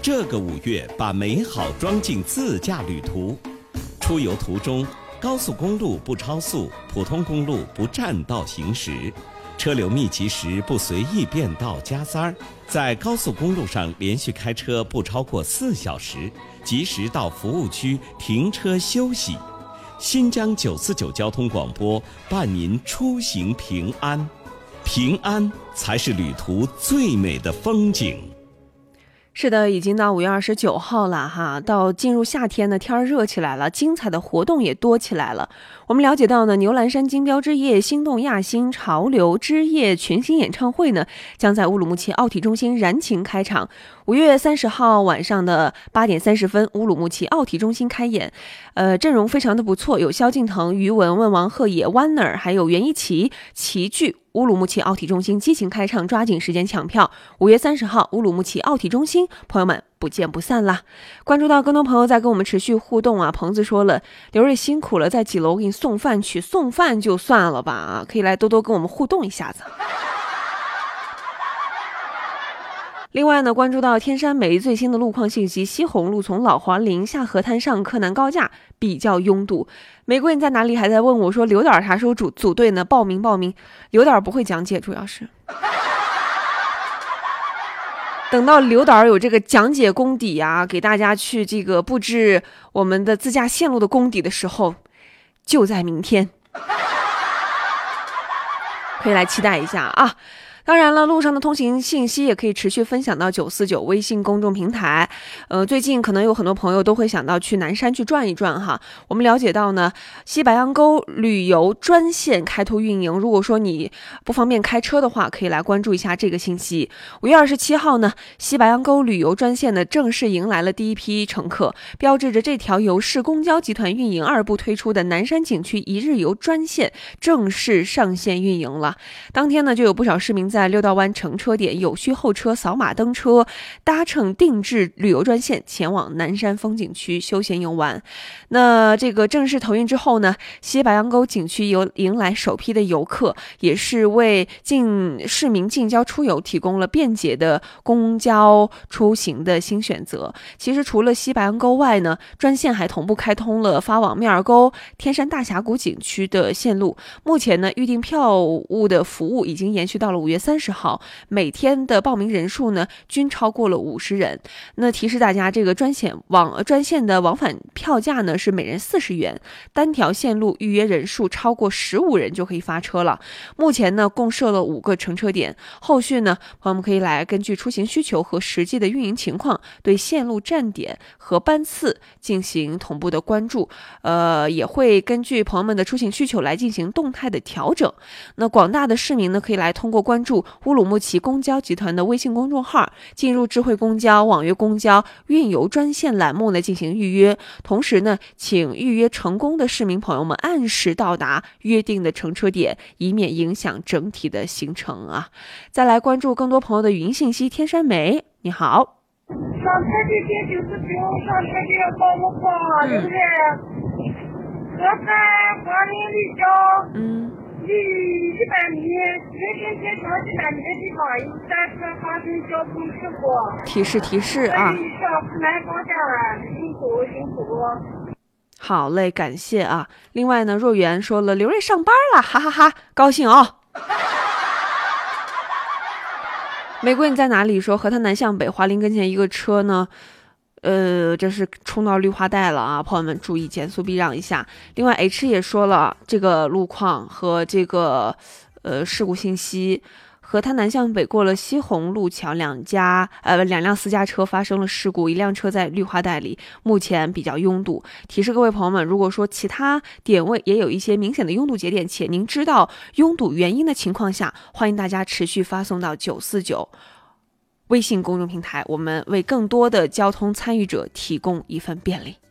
这个5月，把美好装进自驾旅途。出游途中，高速公路不超速，普通公路不占道行驶，车流密集时不随意变道加塞儿，在高速公路上连续开车不超过4小时，及时到服务区停车休息。新疆949交通广播伴您出行平安，平安才是旅途最美的风景。 是的，已经到5月29号了哈，到进入夏天呢，天热起来了，精彩的活动也多起来了。我们了解到呢，牛栏山金标之夜、心动亚星潮流之夜群星演唱会呢，将在乌鲁木齐奥体中心燃情开场。5月30号晚上的8点30分，乌鲁木齐奥体中心开演。阵容非常的不错，有萧敬腾、于文、问王鹤野、湾儿，还有袁一奇齐聚乌鲁木齐奥体中心，激情开唱，抓紧时间抢票。5月30号，乌鲁木齐奥体中心，朋友们不见不散啦！关注到更多朋友在跟我们持续互动啊，彭子说了，刘瑞辛苦了，在几楼给你送饭去，送饭就算了吧啊，可以来多多跟我们互动一下子。另外呢，关注到天山梅最新的路况信息，西红路从老黄陵下河滩上柯南高架比较拥堵。玫瑰你在哪里？还在问我说刘导啥时候组队呢？报名。刘导不会讲解，主要是等到刘导有这个讲解功底啊，给大家去这个布置我们的自驾线路的功底的时候，就在明天，可以来期待一下啊。当然了，路上的通行信息也可以持续分享到949微信公众平台。最近可能有很多朋友都会想到去南山去转一转哈。我们了解到呢，西白杨沟旅游专线开通运营，如果说你不方便开车的话，可以来关注一下这个信息。5月27号呢，西白杨沟旅游专线呢正式迎来了第一批乘客，标志着这条由市公交集团运营2部推出的南山景区一日游专线正式上线运营了。当天呢，就有不少市民在六道湾乘车点有需候车扫码登车，搭乘定制旅游专线前往南山风景区休闲游玩。那这个正式投运之后呢，西白杨沟景区迎来首批的游客，也是为市民近郊出游提供了便捷的公交出行的新选择。其实除了西白杨沟外呢，专线还同步开通了发往面儿沟、天山大峡谷景区的线路。目前呢，预订票务的服务已经延续到了5月30号，每天的报名人数呢均超过了50人。那提示大家，这个专线的往返票价呢是每人40元，单条线路预约人数超过15人就可以发车了。目前呢共设了5个乘车点，后续呢朋友们可以来根据出行需求和实际的运营情况，对线路站点和班次进行同步的关注，也会根据朋友们的出行需求来进行动态的调整。那广大的市民呢，可以来通过关注乌鲁木齐公交集团的微信公众号，进入智慧公交、网约公交运游专线栏目呢进行预约。同时呢，请预约成功的市民朋友们按时到达约定的乘车点，以免影响整体的行程啊。再来关注更多朋友的语音信息。天山梅，你好。 上车地点99，上车就要报我报，对不对？河滩华林立交。离100米，人行街桥100米的地方有3车发生交通事故。 提示啊！ 上河南方向，辛苦。 好嘞，感谢啊。另外呢，若元说了，刘瑞上班了，哈哈哈，高兴哦。玫瑰你在哪里？说河滩南向北，华林跟前一个车呢。这是冲到绿化带了啊！朋友们注意减速避让一下。另外 H 也说了这个路况和这个事故信息。河滩南向北过了西红路桥，两辆私家车发生了事故，一辆车在绿化带里，目前比较拥堵。提示各位朋友们，如果说其他点位也有一些明显的拥堵节点，且您知道拥堵原因的情况下，欢迎大家持续发送到949微信公众平台，我们为更多的交通参与者提供一份便利。